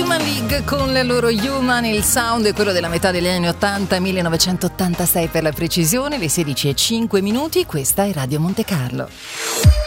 Human League con le loro Human, il sound è quello della metà degli anni 80, 1986 per la precisione, le 16:05. Questa è Radio Monte Carlo.